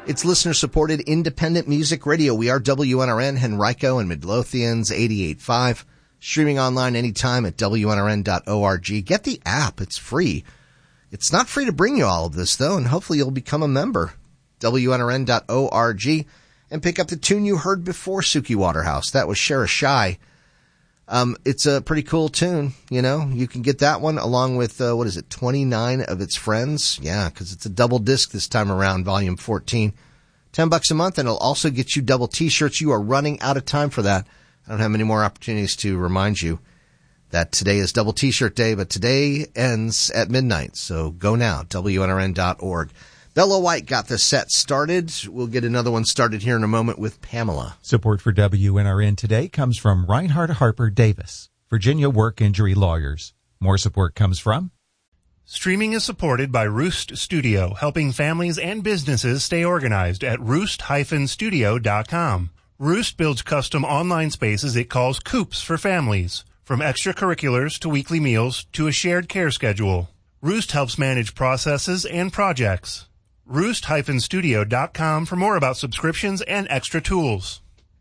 It's listener-supported independent music radio. We are WNRN, Henrico and Midlothian's 88.5. Streaming online anytime at WNRN.org. Get the app. It's free. It's not free to bring you all of this, though, and hopefully you'll become a member. WNRN.org. And pick up the tune you heard before, Suki Waterhouse. That was Share a Shy. It's a pretty cool tune, you know. You can get that one along with, 29 of its friends? Yeah, because it's a double disc this time around, volume 14. $10 a month, and it'll also get you double T-shirts. You are running out of time for that. I don't have many more opportunities to remind you that today is double T-shirt day, but today ends at midnight. So go now, WNRN.org. Bella White got the set started. We'll get another one started here in a moment with Pamela. Support for WNRN today comes from Reinhard Harper Davis, Virginia Work Injury Lawyers. More support comes from... Streaming is supported by Roost Studio, helping families and businesses stay organized at roost-studio.com. Roost builds custom online spaces it calls coops for families, from extracurriculars to weekly meals to a shared care schedule. Roost helps manage processes and projects. Roost-studio.com for more about subscriptions and extra tools.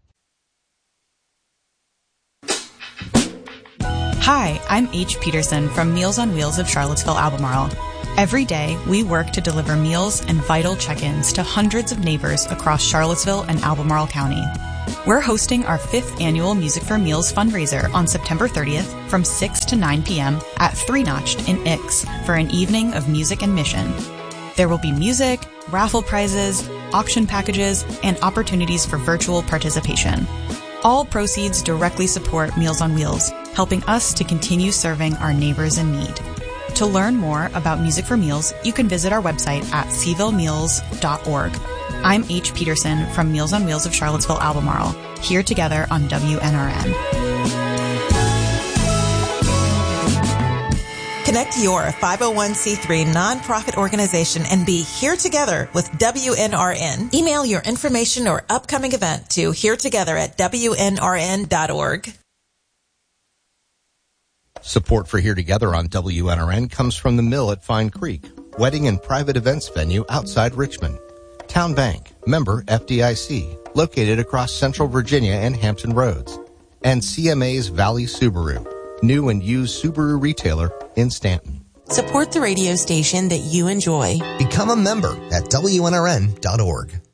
Hi, I'm H. Peterson from Meals on Wheels of Charlottesville, Albemarle. Every day, we work to deliver meals and vital check-ins to hundreds of neighbors across Charlottesville and Albemarle County. We're hosting our 5th annual Music for Meals fundraiser on September 30th from 6 to 9 p.m. at 3 Notched in Ix for an evening of music and mission. There will be music, raffle prizes, auction packages, and opportunities for virtual participation. All proceeds directly support Meals on Wheels, helping us to continue serving our neighbors in need. To learn more about Music for Meals, you can visit our website at sevillemeals.org. I'm H. Peterson from Meals on Wheels of Charlottesville, Albemarle, here together on WNRN. Connect your 501c3 nonprofit organization and be here together with WNRN. Email your information or upcoming event to heretogether@WNRN.org. Support for Here Together on WNRN comes from the Mill at Fine Creek, wedding and private events venue outside Richmond. Town Bank, member FDIC, located across Central Virginia and Hampton Roads. And CMA's Valley Subaru, new and used Subaru retailer in Stanton. Support the radio station that you enjoy. Become a member at WNRN.org.